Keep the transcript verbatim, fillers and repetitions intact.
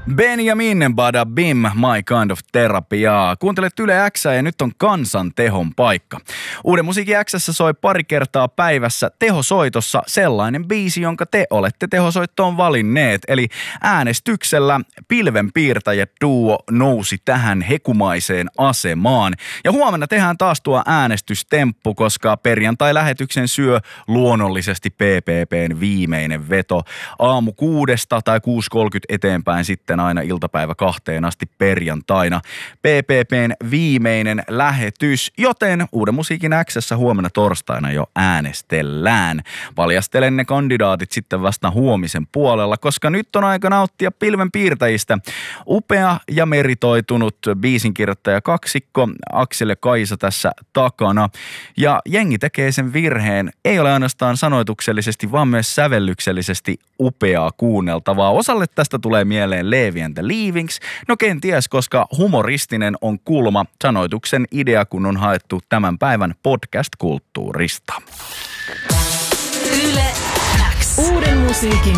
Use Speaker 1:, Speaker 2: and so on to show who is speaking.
Speaker 1: Benjamin Bada Bim, My Kind of Therapia. Kuuntelet Yle X:ää ja nyt on kansan tehon paikka. Uuden musiikin X:ssä soi pari kertaa päivässä tehosoitossa sellainen biisi, jonka te olette tehosoittoon valinneet. Eli äänestyksellä pilvenpiirtäjät duo nousi tähän hekumaiseen asemaan. Ja huomenna tehdään taas tuo äänestystemppu, koska perjantai-lähetyksen syö luonnollisesti P P P:n viimeinen veto. Aamu kuudesta tai kuusi kolmekymmentä eteenpäin sitten aina iltapäivä kahteen asti perjantaina. P P P:n viimeinen lähetys, joten Uuden musiikin X:ssä huomenna torstaina jo äänestellään. Paljastelen ne kandidaatit sitten vasta huomisen puolella, koska nyt on aika nauttia pilvenpiirtäjistä. Upea ja meritoitunut biisinkirjoittaja kaksikko, Aksel ja Kaisa tässä takana. Ja jengi tekee sen virheen, ei ole ainoastaan sanoituksellisesti, vaan myös sävellyksellisesti upeaa kuunneltavaa. Osalle tästä tulee mieleen Levi and the Leavings. No kenties, koska humoristinen on kulma sanoituksen idea, kun on haettu tämän päivän podcast-kulttuurista.
Speaker 2: Yle X. Uuden musiikin